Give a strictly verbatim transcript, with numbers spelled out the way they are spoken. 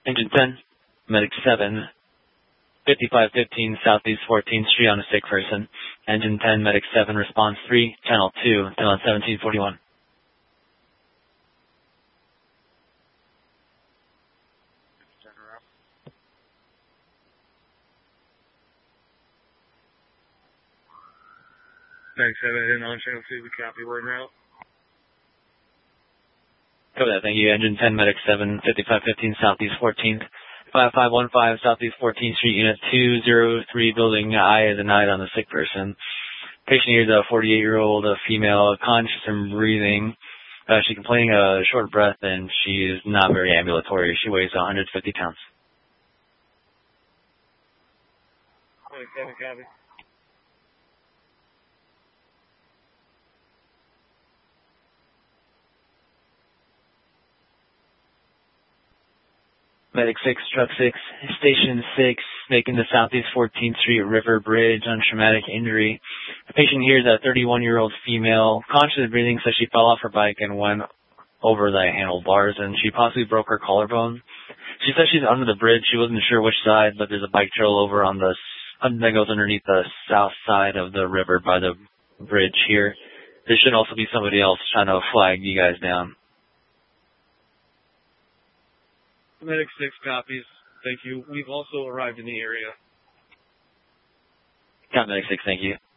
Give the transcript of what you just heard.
Engine ten, Medic seven, fifty-five fifteen Southeast fourteenth Street on a sick person. Engine ten, Medic seven, response three, Channel two, still on seventeen forty-one. Medic seven, on Channel two, we copy word now. Copy that, thank you. Engine ten, Medic seven, fifty-five fifteen Southeast fourteenth, five five one five Southeast fourteenth Street, Unit two oh three, building I as a night on the sick person. Patient here is a forty-eight-year-old female, conscious and breathing. Uh, she's complaining of short breath, and she is not very ambulatory. She weighs one hundred fifty pounds. twenty-seven, copy. Medic six, Truck six, Station six, making the Southeast fourteenth Street River Bridge on traumatic injury. The patient here is a thirty-one-year-old female, conscious and breathing, says she fell off her bike and went over the handlebars, and she possibly broke her collarbone. She says she's under the bridge. She wasn't sure which side, but there's a bike trail over on the that goes underneath the south side of the river by the bridge here. There should also be somebody else trying to flag you guys down. Medic six copies. Thank you. We've also arrived in the area. Count Medic six, thank you.